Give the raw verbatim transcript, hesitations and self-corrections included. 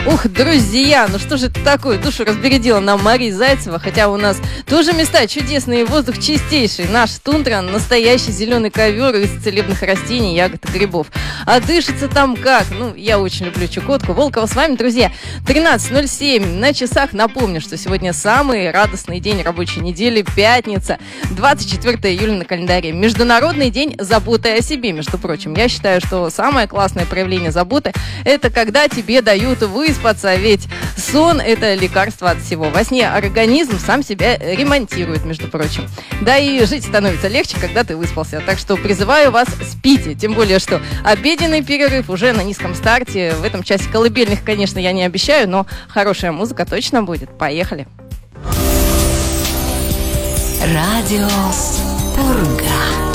Ух, друзья, ну что же это такое? Душу разбередила нам Мария Зайцева, хотя у нас тоже места чудесные, воздух чистейший. Наш тундра — настоящий зеленый ковер из целебных растений, ягод и грибов. А дышится там как? Ну, я очень люблю Чукотку. Волкова с вами, друзья. тринадцать ноль семь на часах. Напомню, что сегодня самый радостный день рабочей недели, пятница, двадцать четвёртого июля на календаре. Международный день заботы о себе, между прочим. Я считаю, что самое классное проявление заботы — это когда тебе дают выспаться, ведь сон — это лекарство от всего. Во сне организм сам себя ремонтирует, между прочим. Да и жить становится легче, когда ты выспался. Так что призываю вас, спите. Тем более, что обеденный перерыв уже на низком старте. В этом часе колыбельных, конечно, я не обещаю, но хорошая музыка точно будет. Поехали. Радио Турга.